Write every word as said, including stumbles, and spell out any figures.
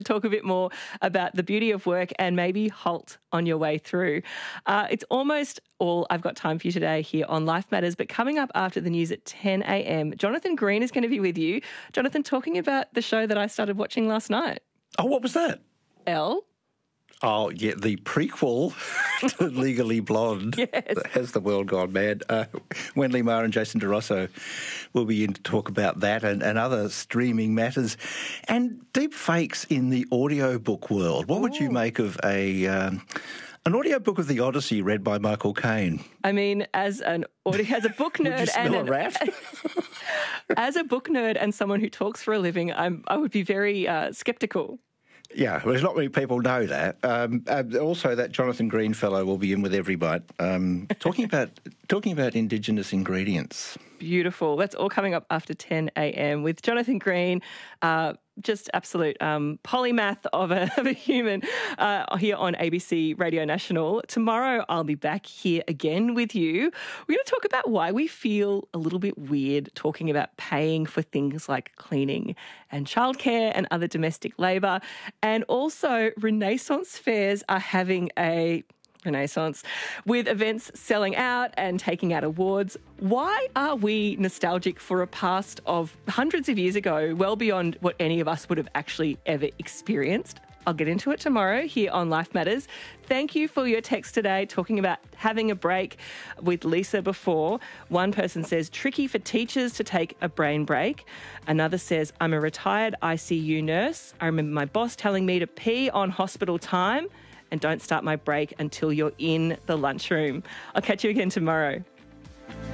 talk a bit more about the beauty of work and maybe halt on your way through. Uh, it's almost all I've got time for you today here on Life Matters, but coming up after the news at ten a.m, Jonathan Green is going to be with you. Jonathan, talking about the show that I started watching last night. Oh, what was that? Elle? Oh, yeah, the prequel to Legally Blonde. Yes. Has the world gone mad? Uh, Wendy Marr and Jason DeRosso will be in to talk about that and, and other streaming matters. And deep fakes in the audiobook world. What Ooh. would you make of a... Um, An audiobook of the Odyssey read by Michael Caine? I mean, as an audio, as a book nerd, would you smell and a rat? as a book nerd and someone who talks for a living, I'm, I would be very uh, sceptical. Yeah, well, there's not many people know that. Um, uh, also, that Jonathan Green fellow will be in with every bite, um, talking about talking about Indigenous ingredients. Beautiful. That's all coming up after ten a.m. with Jonathan Green, uh, just absolute um, polymath of a, of a human uh, here on A B C Radio National. Tomorrow I'll be back here again with you. We're going to talk about why we feel a little bit weird talking about paying for things like cleaning and childcare and other domestic labour. And also Renaissance fairs are having a... Renaissance, with events selling out and taking out awards. Why are we nostalgic for a past of hundreds of years ago, well beyond what any of us would have actually ever experienced? I'll get into it tomorrow here on Life Matters. Thank you for your text today, talking about having a break with Lisa before. One person says, tricky for teachers to take a brain break. Another says, I'm a retired I C U nurse. I remember my boss telling me to pee on hospital time and don't start my break until you're in the lunchroom. I'll catch you again tomorrow.